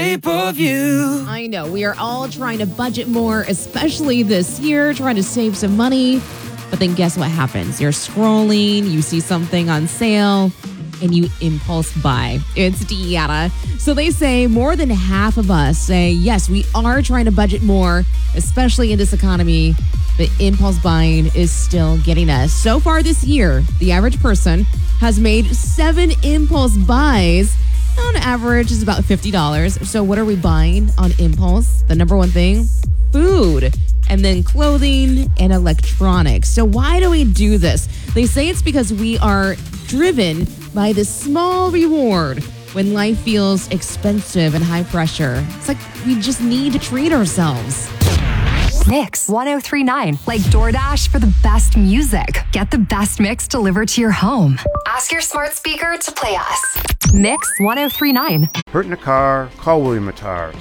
pay-per-view. I know, we are all trying to budget more, especially this year, trying to save some money. But then guess what happens? You're scrolling, you see something on sale, and you impulse buy. It's Deanna. So they say more than half of us say, yes, we are trying to budget more, especially in this economy, but impulse buying is still getting us. So far this year, the average person has made 7 impulse buys. On average, is about $50. So what are we buying on impulse? The number one thing, food, and then clothing and electronics. So why do we do this? They say it's because we are driven by this small reward when life feels expensive and high pressure. It's like we just need to treat ourselves. Mix 1039, like DoorDash for the best music. Get the best mix delivered to your home. Ask your smart speaker to play us. Mix 1039. Hurt in a car? Call William Attar.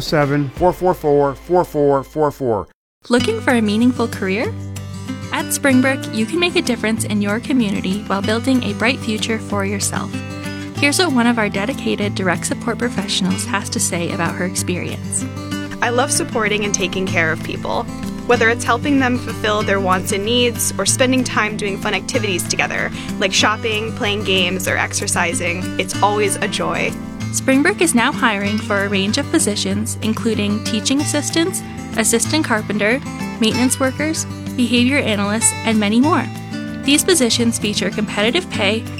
607-444-4444. Looking for a meaningful career? At Springbrook, you can make a difference in your community while building a bright future for yourself. Here's what one of our dedicated direct support professionals has to say about her experience. I love supporting and taking care of people. Whether it's helping them fulfill their wants and needs or spending time doing fun activities together, like shopping, playing games, or exercising, it's always a joy. Springbrook is now hiring for a range of positions, including teaching assistants, assistant carpenter, maintenance workers, behavior analysts, and many more. These positions feature competitive pay,